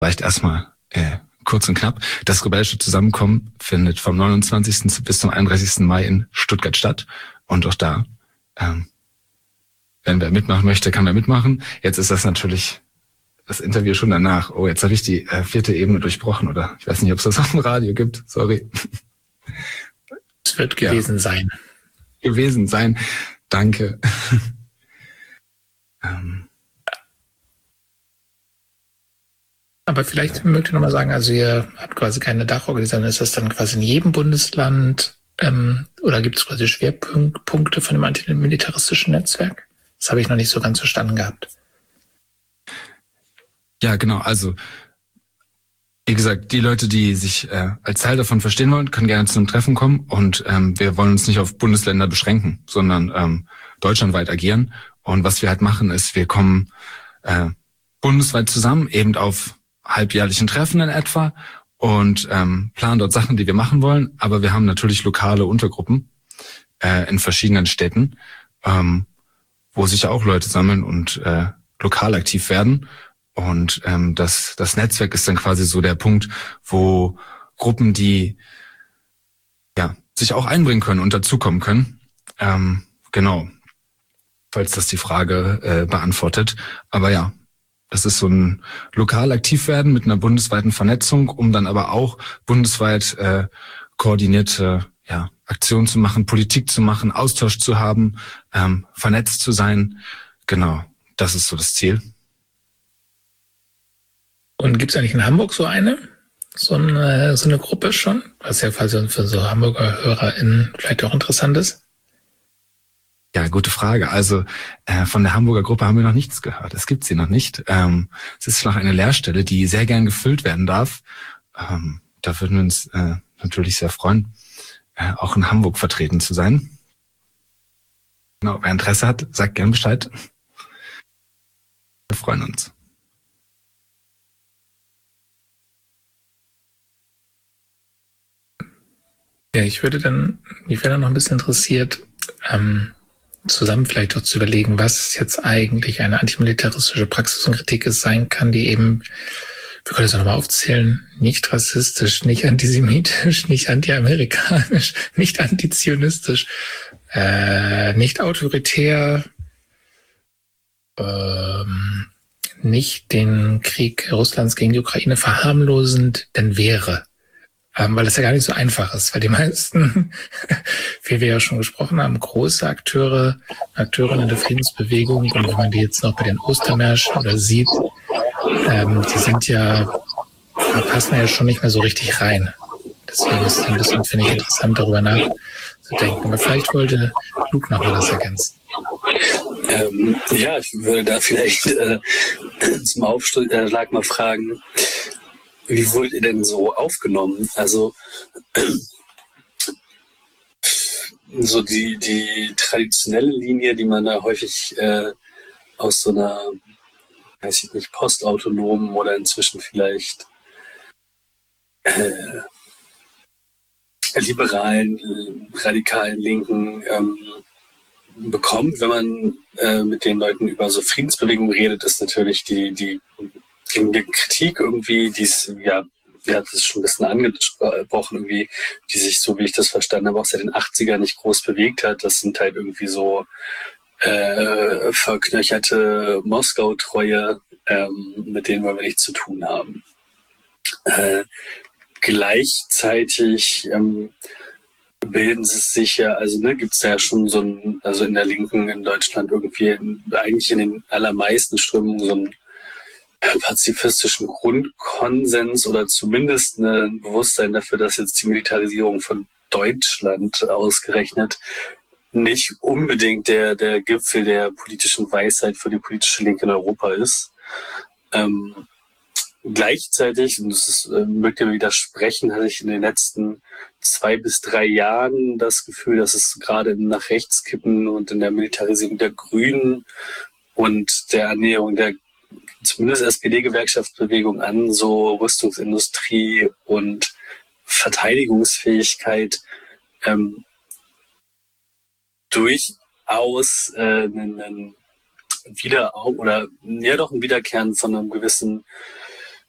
Vielleicht erstmal kurz und knapp. Das rebellische Zusammenkommen findet vom 29. bis zum 31. Mai in Stuttgart statt. Und auch da, wenn wer mitmachen möchte, kann wer mitmachen. Jetzt ist das natürlich das Interview schon danach. Oh, jetzt habe ich die 4. Ebene durchbrochen, oder? Ich weiß nicht, ob es das auf dem Radio gibt. Sorry. Es wird gewesen sein. Gewesen sein. Danke. Aber vielleicht mögt ihr nochmal sagen, also ihr habt quasi keine Dachorganisation, ist das dann quasi in jedem Bundesland oder gibt es quasi Schwerpunkte von dem antimilitaristischen Netzwerk? Das habe ich noch nicht so ganz verstanden gehabt. Ja, genau. Also, wie gesagt, die Leute, die sich als Teil davon verstehen wollen, können gerne zu einem Treffen kommen. Und wir wollen uns nicht auf Bundesländer beschränken, sondern deutschlandweit agieren. Und was wir halt machen, ist, wir kommen bundesweit zusammen, eben auf halbjährlichen Treffen in etwa und planen dort Sachen, die wir machen wollen. Aber wir haben natürlich lokale Untergruppen in verschiedenen Städten, wo sich auch Leute sammeln und lokal aktiv werden. Und das Netzwerk ist dann quasi so der Punkt, wo Gruppen, die sich auch einbringen können und dazukommen können. Genau, falls das die Frage beantwortet. Aber ja, das ist so ein lokal aktiv werden mit einer bundesweiten Vernetzung, um dann aber auch bundesweit koordinierte Aktionen zu machen, Politik zu machen, Austausch zu haben, vernetzt zu sein. Genau, das ist so das Ziel. Und gibt es eigentlich in Hamburg so eine Gruppe schon? Was ja quasi für so Hamburger HörerInnen vielleicht auch interessant ist. Ja, gute Frage. Also von der Hamburger Gruppe haben wir noch nichts gehört. Es gibt sie noch nicht. Es ist noch eine Leerstelle, die sehr gern gefüllt werden darf. Da würden wir uns natürlich sehr freuen, auch in Hamburg vertreten zu sein. Genau, wer Interesse hat, sagt gern Bescheid. Wir freuen uns. Ja, mich wäre dann noch ein bisschen interessiert, zusammen vielleicht auch zu überlegen, was jetzt eigentlich eine antimilitaristische Praxis und Kritik sein kann, die eben, wir können es auch nochmal aufzählen, nicht rassistisch, nicht antisemitisch, nicht antiamerikanisch, nicht antizionistisch, nicht autoritär, nicht den Krieg Russlands gegen die Ukraine verharmlosend denn wäre. Weil das ja gar nicht so einfach ist, weil die meisten, wie wir ja schon gesprochen haben, große Akteurinnen der Friedensbewegung, und wenn man die jetzt noch bei den Ostermärschen oder sieht, die passen ja schon nicht mehr so richtig rein. Deswegen ist es ein bisschen, finde ich, interessant, darüber nachzudenken. Aber vielleicht wollte Luke noch mal das ergänzen. Ich würde da vielleicht zum Aufschlag mal fragen, wie wurdet ihr denn so aufgenommen? Also so die traditionelle Linie, die man da häufig aus so einer, weiß ich nicht, postautonomen oder inzwischen vielleicht liberalen, radikalen Linken bekommt, wenn man mit den Leuten über so Friedensbewegungen redet, ist natürlich die Kritik irgendwie, wir hatten es schon ein bisschen angesprochen, irgendwie, die sich, so wie ich das verstanden habe, auch seit den 80ern nicht groß bewegt hat. Das sind halt irgendwie so verknöcherte Moskau-Treue, mit denen wir nichts zu tun haben. Gleichzeitig bilden sie sich ja, gibt es ja schon also in der Linken in Deutschland irgendwie eigentlich in den allermeisten Strömungen so einen pazifistischen Grundkonsens oder zumindest ein Bewusstsein dafür, dass jetzt die Militarisierung von Deutschland ausgerechnet nicht unbedingt der Gipfel der politischen Weisheit für die politische Linke in Europa ist. Gleichzeitig, und das mögt ihr mir widersprechen, hatte ich in den letzten 2 bis 3 Jahren das Gefühl, dass es gerade im nach rechts kippen und in der Militarisierung der Grünen und der Annäherung der zumindest SPD-Gewerkschaftsbewegung an so Rüstungsindustrie und Verteidigungsfähigkeit durchaus ein Wiederkehren von einem gewissen